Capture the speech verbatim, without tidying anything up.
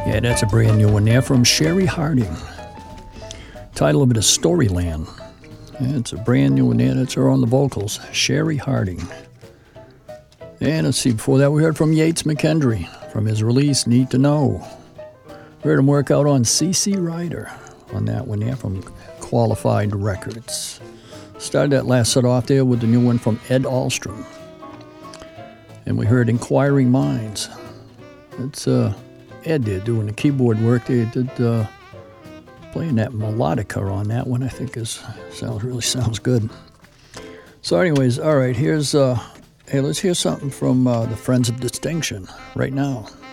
Yeah, that's a brand new one there from Sherry Harding. Title of it is Storyland. Yeah, it's a brand new one there. That's her on the vocals, Sherry Harding. And let's see, before that we heard from Yates McKendry from his release, Need to Know. We heard him work out on C C Rider on that one there from Qualified Records. Started that last set off there with the new one from Ed Alstrom. And we heard Inquiring Minds. It's uh, Ed there doing the keyboard work. They did uh, playing that melodica on that one. I think is sounds really sounds good. So anyways, all right, here's, uh, hey, let's hear something from uh, the Friends of Distinction right now.